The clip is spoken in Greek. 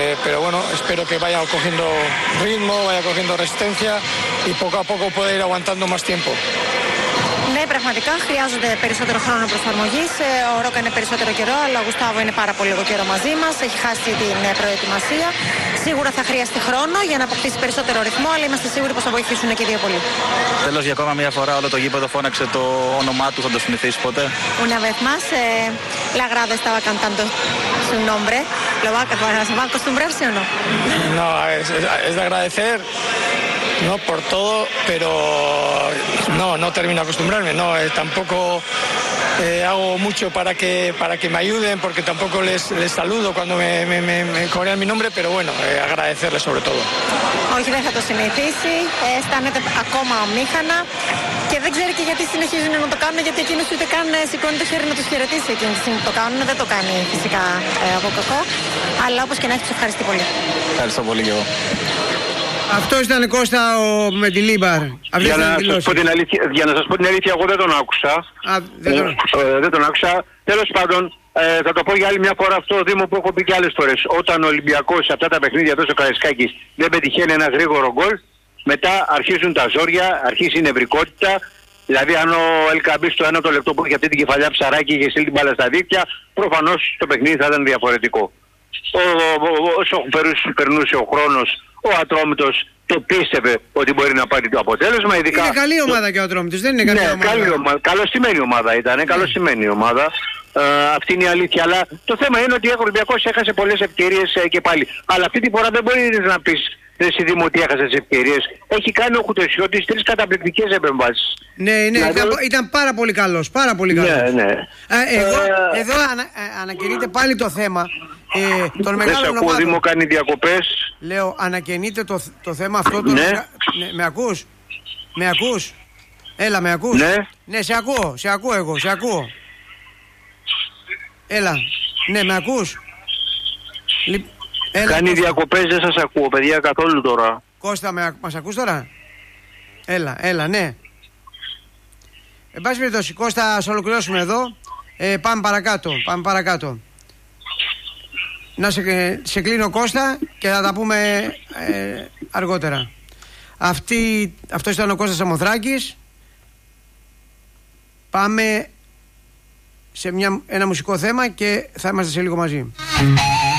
pero bueno, espero que vaya cogiendo ritmo, vaya cogiendo resistencia y poco a poco pueda ir aguantando más tiempo. Ναι, πραγματικά χρειάζονται περισσότερο χρόνο προσαρμογής. Ο Ρόκα είναι περισσότερο καιρό, αλλά ο Γουστάβο είναι πάρα πολύ λίγο καιρό μαζί μας. Έχει χάσει την προετοιμασία. Σίγουρα θα χρειαστεί χρόνο για να αποκτήσει περισσότερο ρυθμό, αλλά είμαστε σίγουροι πως θα βοηθήσουν και οι δύο πολύ. Τέλος, για ακόμα μια φορά όλο το γήπεδο φώναξε το όνομά του, θα το συνηθίσει ποτέ? Una vez más, la grada estaba cantando su nombre. ¿Se va a acostumbrarse o no? No, es de agradecer. No por todo, pero no termino de acostumbrarme, no, tampoco hago mucho para que me ayuden, porque tampoco les saludo cuando me corean mi nombre, pero bueno, agradecerles sobre todo. Όχι, δεν θα το συνηθίσει, αισθάνεται ακόμα αμήχανα και δεν ξέρει και γιατί συνεχίζουν να το κάνουν, γιατί εκείνος ούτε καν σηκώνει το χέρι να τους χαιρετήσει εκείνη τη στιγμή που το κάνουν. Δεν το κάνει φυσικά από κακό, αλλά όπως και να έχει, τους ευχαριστεί πολύ. Ευχαριστώ πολύ και εγώ. Αυτό ήταν, Κώστα, ο Μεντιλίμπαρ. Για να σας πω την αλήθεια, εγώ δεν τον άκουσα. Δεν τον άκουσα. Τέλος πάντων, θα το πω για άλλη μια φορά αυτό, Δήμο, που έχω πει και άλλες φορές. Όταν ο Ολυμπιακός σε αυτά τα παιχνίδια εδώ στο Καραϊσκάκης δεν πετυχαίνει ένα γρήγορο γκολ, μετά αρχίζουν τα ζόρια, αρχίζει η νευρικότητα. Δηλαδή, αν ο Ελκαμπή στο ένα το λεπτό που είχε αυτή την κεφαλιά ψαράκι και είχε στείλει την μπάλα στα δίκτυα, προφανώς το παιχνίδι θα ήταν διαφορετικό. Όσο περνούσε ο χρόνος, ο Ατρόμητος το πίστευε ότι μπορεί να πάρει το αποτέλεσμα. Ειδικά... Είναι καλή ομάδα και ο Ατρόμητος, δεν είναι καλή ομάδα. Καλωστημένη ομάδα ήταν, καλωστημένη ομάδα. Αυτή είναι η αλήθεια. Αλλά το θέμα είναι ότι ο Ολυμπιακός έχασε πολλές ευκαιρίες και πάλι. Αλλά αυτή τη φορά δεν μπορεί να πεις εσύ Δήμο ότι έχασε τις ευκαιρίες. Έχει κάνει ο Χουτεσιώτης 3 καταπληκτικές επεμβάσεις. Ναι, δηλαδή... ήταν πάρα πολύ καλός. Πάρα πολύ καλός. Ναι. Εδώ ανακοινείται πάλι το θέμα. Δεν σε ακούω, Δήμο, κάνει διακοπές. Λέω, ανακοινείται το θέμα αυτό. Με ακούς? Με ακούς? Έλα, με ακούς? Ναι, σε ακούω εγώ, σε ακούω. Έλα, ναι, με ακούς? Έλα, κάνει διακοπές, δεν σας ακούω, παιδιά, καθόλου τώρα. Κώστα, μας ακούς τώρα? Έλα, ναι. Εν πάση περιπτώσει, Κώστα, ας ολοκληρώσουμε εδώ. Πάμε παρακάτω. Να σε κλείνω, Κώστα, και θα τα πούμε αργότερα. Αυτό ήταν ο Κώστας Σαμοθράκης. Πάμε σε ένα μουσικό θέμα και θα είμαστε σε λίγο μαζί.